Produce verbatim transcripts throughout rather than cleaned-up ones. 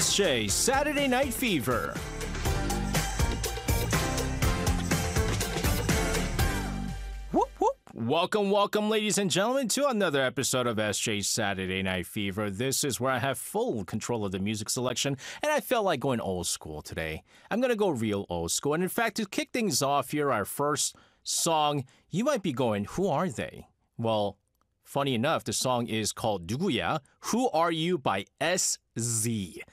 S J Saturday Night Fever. Whoop, whoop. Welcome, welcome, ladies and gentlemen, to another episode of S J Saturday Night Fever. This is where I have full control of the music selection, and I felt like going old school today. I'm going to go real old school. And in fact, to kick things off here, our first song, you might be going, who are they? Well, funny enough, the song is called 누구야? Who Are You by S Z.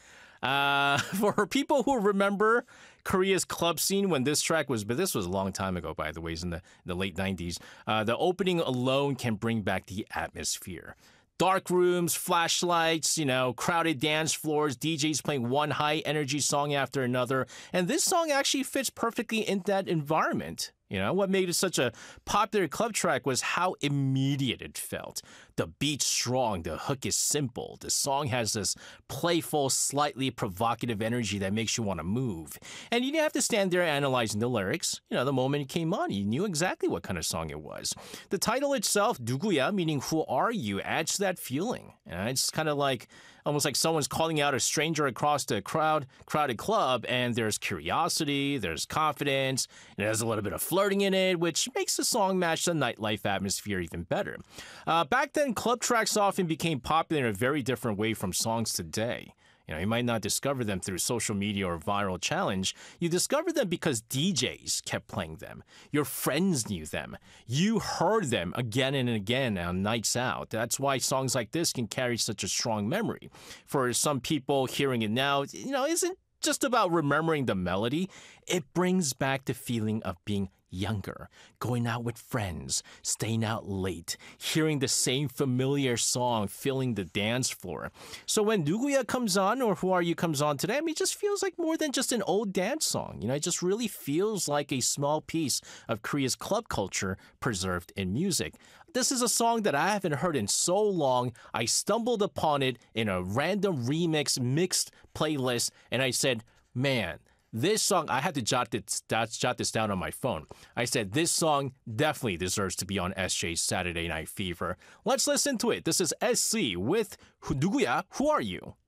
Uh, for people who remember Korea's club scene when this track was, but this was a long time ago, by the way, it's in the, the late nineties, uh, the opening alone can bring back the atmosphere. Dark rooms, flashlights, you know, crowded dance floors, D Js playing one high energy song after another. And this song actually fits perfectly in that environment. You know, what made it such a popular club track was how immediate it felt. The beat's strong, the hook is simple. The song has this playful, slightly provocative energy that makes you want to move. And you didn't have to stand there analyzing the lyrics. You know, the moment it came on, you knew exactly what kind of song it was. The title itself, 누구야, meaning who are you, adds to that feeling. You know, it's kind of like, almost like someone's calling out a stranger across the crowd, crowded club, and there's curiosity, there's confidence, and there's a little bit of flirting in it, which makes the song match the nightlife atmosphere even better. Uh, back then, club tracks often became popular in a very different way from songs today. You know, you might not discover them through social media or viral challenge. You discover them because D Js kept playing them. Your friends knew them. You heard them again and again on nights out. That's why songs like this can carry such a strong memory. For some people, hearing it now, you know, isn't just about remembering the melody. It brings back the feeling of being younger, going out with friends, staying out late, hearing the same familiar song, filling the dance floor. So when 누구야 comes on, or Who Are You comes on today, I mean, it just feels like more than just an old dance song. You know, it just really feels like a small piece of Korea's club culture preserved in music. This is a song that I haven't heard in so long. I stumbled upon it in a random remix mixed playlist, and I said, man, this song, I had to jot this, jot this down on my phone. I said, this song definitely deserves to be on S J's Saturday Night Fever. Let's listen to it. This is S Z with 누구야? Who Are You?